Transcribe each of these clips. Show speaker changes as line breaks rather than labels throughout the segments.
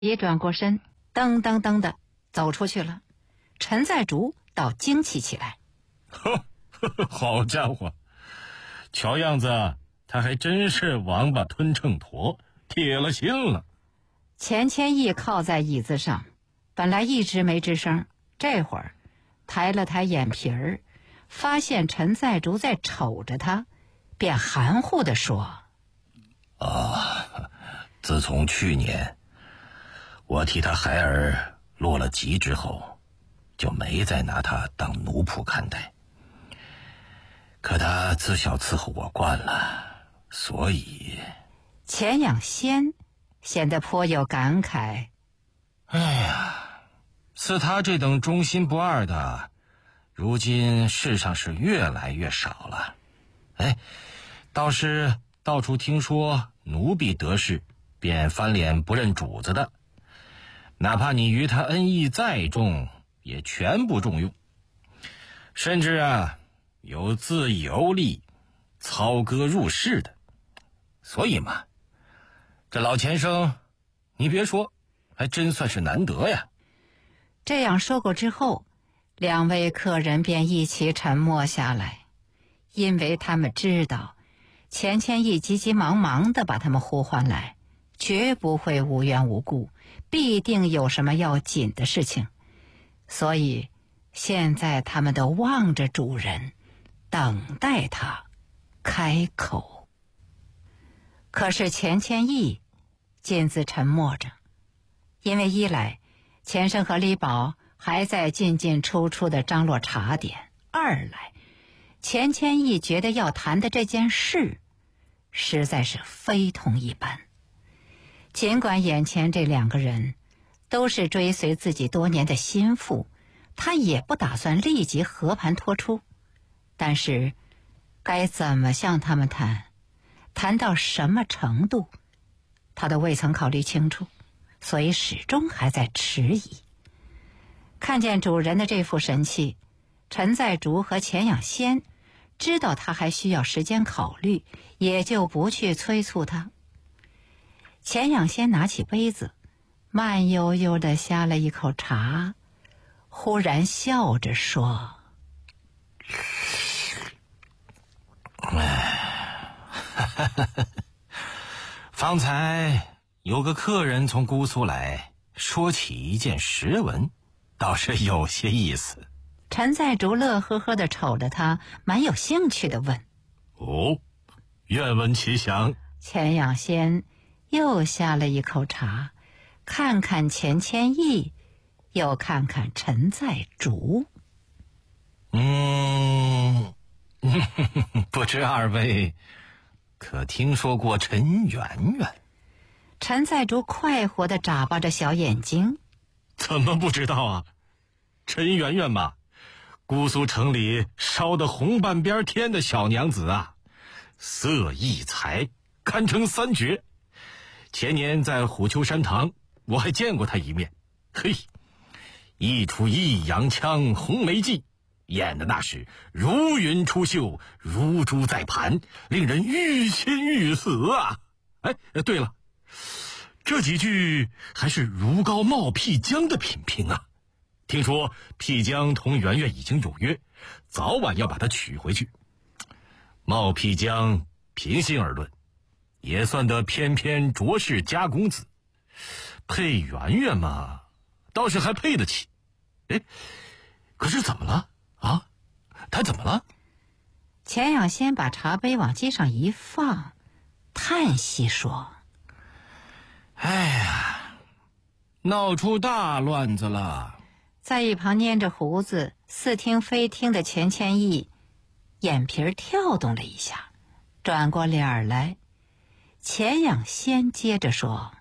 一转过身，噔噔噔的走出去了。陈在竹倒惊奇起来，
好家伙，瞧样子他还真是王八吞秤砣，铁了心了。
钱谦益靠在椅子上，本来一直没吱声，这会儿抬了抬眼皮儿，发现陈在竹在瞅着他，便含糊地说：
自从去年我替他孩儿落了籍之后，就没再拿他当奴仆看待。可他自小伺候我惯了，所以……
钱养先显得颇有感慨。
哎呀，似他这等忠心不二的，如今世上是越来越少了。倒是到处听说奴婢得势便翻脸不认主子的，哪怕你于他恩义再重，也全不重用。甚至有自由力操戈入室的。所以嘛，这老钱生你别说，还真算是难得呀。
这样说过之后，两位客人便一起沉默下来，因为他们知道钱谦益急急忙忙地把他们呼唤来，绝不会无缘无故，必定有什么要紧的事情。所以现在他们都望着主人，等待他开口。可是钱谦益尽自沉默着，因为一来钱生和李宝还在进进出出的张罗茶点，二来钱谦益觉得要谈的这件事实在是非同一般。尽管眼前这两个人都是追随自己多年的心腹，他也不打算立即和盘托出，但是该怎么向他们谈到什么程度，他都未曾考虑清楚，所以始终还在迟疑。看见主人的这副神气，陈在竹和钱养先知道他还需要时间考虑，也就不去催促他。钱养先拿起杯子，慢悠悠地呷了一口茶，忽然笑着说：
方才有个客人从姑苏来，说起一件实文，倒是有些意思。
陈在竹乐呵呵地瞅着他，蛮有兴趣地问：
愿闻其详。
钱养先又下了一口茶，看看钱谦益，又看看陈在竹。
不知二位可听说过陈圆圆？
陈在竹快活地眨巴着小眼睛。
怎么不知道啊？陈圆圆嘛，姑苏城里烧得红半边天的小娘子啊，色艺才堪称三绝。前年在虎丘山堂我还见过她一面，一出抑扬腔红梅记，演的那是如云出岫，如珠在盘，令人欲仙欲死啊。对了，这几句还是如皋冒辟疆的品评啊。听说辟疆同圆圆已经有约，早晚要把她娶回去。冒辟疆平心而论，也算得翩翩卓氏家公子，配圆圆嘛，倒是还配得起。可是怎么了啊？他怎么了？
钱养先把茶杯往机上一放，叹息说：
闹出大乱子了。
在一旁捏着胡子似听非听的钱谦益眼皮跳动了一下，转过脸来。钱养先接着说：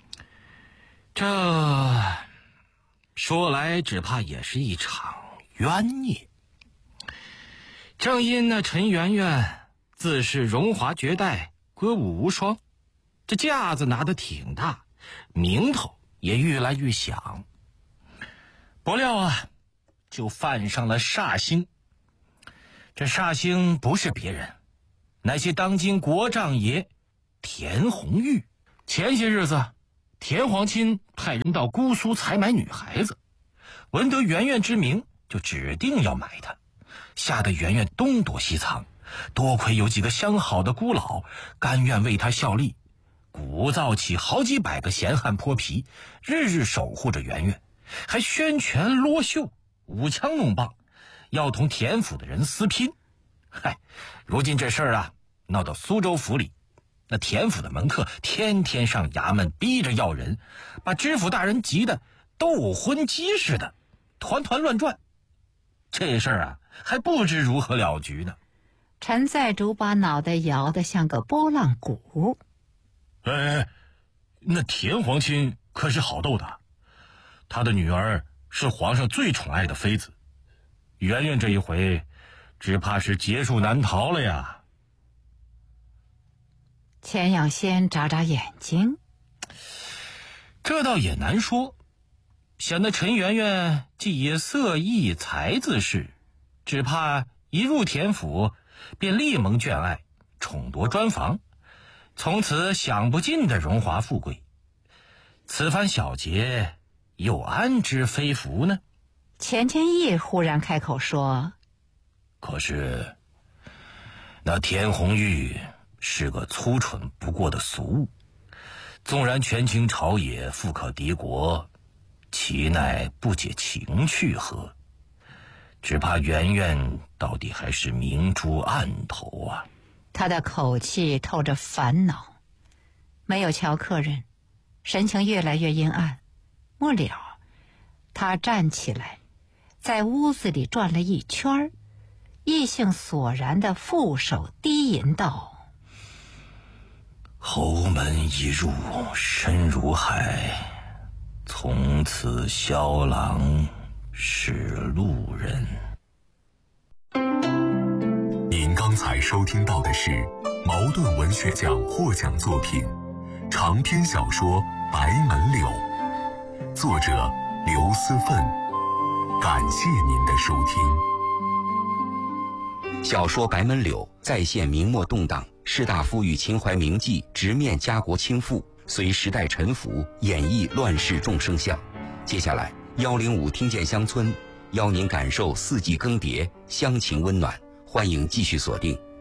这说来只怕也是一场冤孽。正因那陈圆圆自是荣华绝代，歌舞无双，这架子拿得挺大，名头也越来越响。不料就犯上了煞星。这煞星不是别人，乃是当今国丈爷田红玉。前些日子田皇亲派人到姑苏采买女孩子，闻得圆圆之名，就指定要买她，吓得圆圆东躲西藏。多亏有几个相好的姑老甘愿为她效力，鼓噪起好几百个闲汉泼皮，日日守护着圆圆，还宣权罗袖，舞枪弄棒，要同田府的人私拼。如今这事儿啊，闹到苏州府里，那田府的门客天天上衙门逼着要人，把知府大人急得斗魂鸡似的，团团乱转。这事儿啊，还不知如何了局呢。
陈在竹把脑袋摇得像个拨浪鼓。
那田皇亲可是好斗的，他的女儿是皇上最宠爱的妃子，圆圆这一回只怕是劫数难逃了呀。
钱养先眨眨眼睛，
这倒也难说。想那陈圆圆既以色艺才自恃，只怕一入田府便立蒙眷爱，宠夺专房，从此享不尽的荣华富贵。此番小节又安知非福呢？
钱谦益忽然开口说：
可是那田红玉是个粗蠢不过的俗物，纵然权倾朝野，富可敌国，其奈不解情趣何？只怕圆圆到底还是明珠暗投啊。
他的口气透着烦恼，没有瞧客人，神情越来越阴暗。末了，他站起来，在屋子里转了一圈，意兴索然地负手低吟道：
侯门一入深如海，从此萧郎是路人。
您刚才收听到的是茅盾文学奖获奖作品长篇小说《白门柳》，作者刘思奋。感谢您的收听。
小说《白门柳》再现明末动荡，士大夫与秦淮名妓直面家国倾覆，随时代沉浮，演绎乱世众生相。接下来105听见乡村邀您感受四季更迭，乡情温暖，欢迎继续锁定